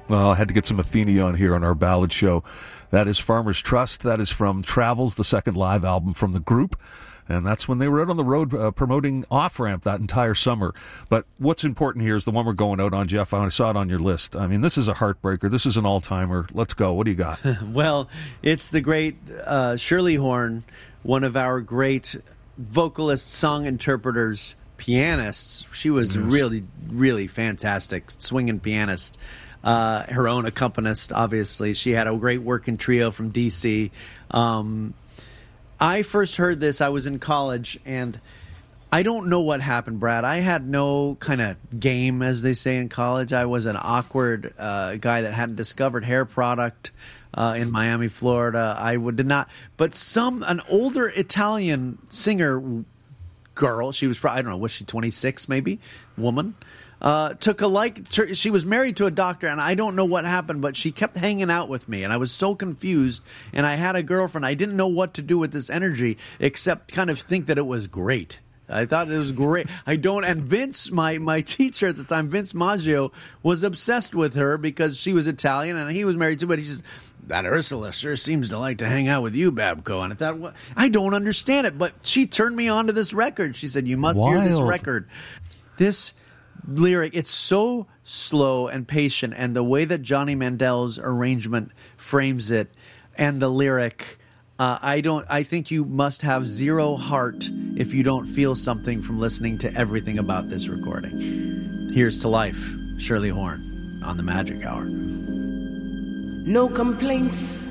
Well, I had to get some Athene on here on our ballad show. That is Farmer's Trust. That is from Travels, the second live album from the group. And that's when they were out on the road promoting Off Ramp that entire summer. But what's important here is the one we're going out on, Jeff. I saw it on your list. I mean, this is a heartbreaker. This is an all-timer. Let's go. What do you got? Well, it's the great Shirley Horn, one of our great vocalists, song interpreters, pianists. She was really, really fantastic, swinging pianist. Her own accompanist, obviously. She had a great working trio from D.C. I first heard this, I was in college, and I don't know what happened, Brad. I had no kind of game, as they say in college. I was an awkward guy that hadn't discovered hair product in Miami, Florida. Did not. But an older Italian singer girl, she was probably, I don't know, was she 26 maybe, woman, she was married to a doctor, and I don't know what happened, but she kept hanging out with me, and I was so confused, and I had a girlfriend. I didn't know what to do with this energy except kind of think that it was great. I thought it was great. And Vince, my teacher at the time, Vince Maggio, was obsessed with her because she was Italian, and he was married to, but he says, that Ursula sure seems to like to hang out with you, Babko. And I thought, well, I don't understand it, but she turned me on to this record. She said, you must hear this record. This lyric, it's so slow and patient, and the way that Johnny Mandel's arrangement frames it and the lyric, I think you must have zero heart if you don't feel something from listening to everything about this recording. Here's to Life, Shirley Horn on the Magic Hour. No complaints